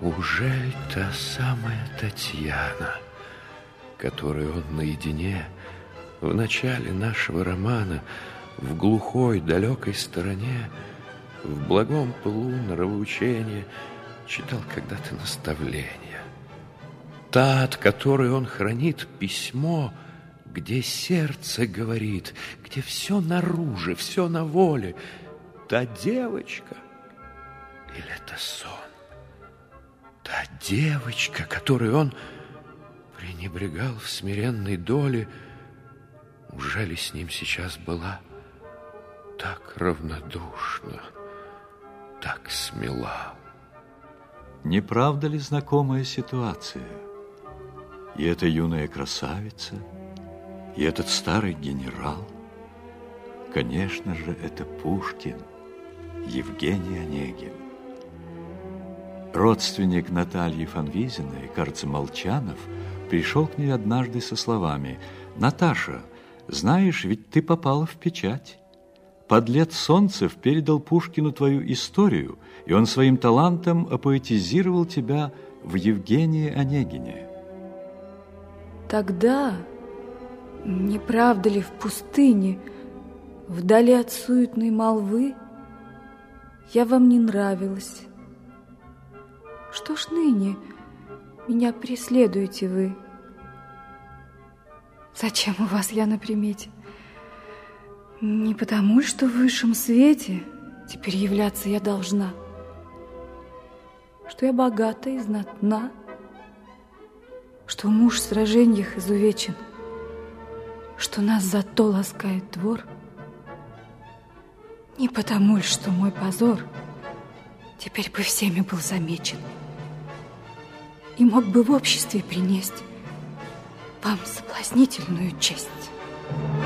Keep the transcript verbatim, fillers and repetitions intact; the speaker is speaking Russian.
Ужель та самая Татьяна, которую он наедине в начале нашего романа в глухой далекой стороне, в благом пылу нравоучения читал когда-то наставления? Та, от которой он хранит письмо, где сердце говорит, где все наружу, все на воле. Та девочка или это сон? Та девочка, которой он пренебрегал в смиренной доле, ужели с ним сейчас была так равнодушна, так смела? Не правда ли знакомая ситуация? И эта юная красавица, и этот старый генерал. Конечно же, это Пушкин, Евгений Онегин. Родственник Натальи Фанвизиной, кажется, Молчанов, пришел к ней однажды со словами: «Наташа, знаешь, ведь ты попала в печать. Подлец Солнцев передал Пушкину твою историю, и он своим талантом опоэтизировал тебя в Евгении Онегине». Тогда, не правда ли, в пустыне, вдали от суетной молвы, я вам не нравилась? Что ж ныне меня преследуете вы? Зачем у вас я на примете? Не потому, что в высшем свете теперь являться я должна, что я богата и знатна, что муж в сражениях изувечен, что нас зато ласкает двор. Не потому ли, что мой позор теперь бы всеми был замечен и мог бы в обществе принести вам соблазнительную честь.